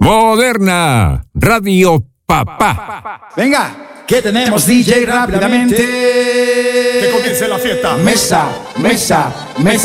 Moderna Radio Papá. Venga, que tenemos DJ rápidamente. Que comience la fiesta. Mesa.